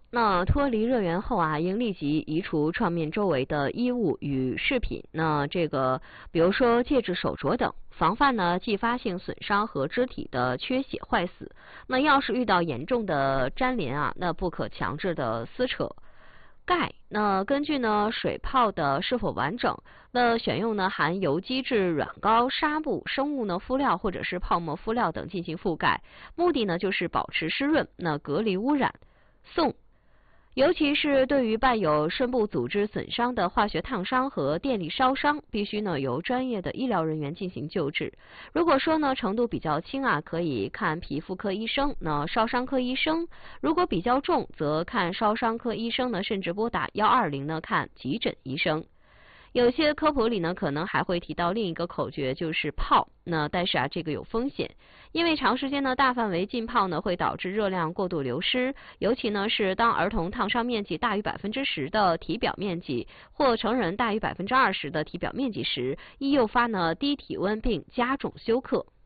那脱离热源后啊，应立即移除创面周围的衣物与饰品。那这个，比如说戒指、手镯等，防范呢继发性损伤和肢体的缺血坏死。那要是遇到严重的粘连啊，那不可强制的撕扯。钙，那根据呢水泡的是否完整，那选用呢含有机质软膏、纱布、生物呢敷料或者是泡沫敷料等进行覆盖，目的呢就是保持湿润，那隔离污染。宋，尤其是对于伴有深部组织损伤的化学烫伤和电力烧伤，必须呢由专业的医疗人员进行救治。如果说呢程度比较轻啊，可以看皮肤科医生，那烧伤科医生；如果比较重，则看烧伤科医生呢，甚至拨打120呢看急诊医生。有些科普里呢，可能还会提到另一个口诀，就是泡。那但是啊，这个有风险，因为长时间的大范围浸泡呢，会导致热量过度流失，尤其呢是当儿童烫伤面积大于10%的体表面积，或成人大于20%的体表面积时，易诱发呢低体温并加重休克。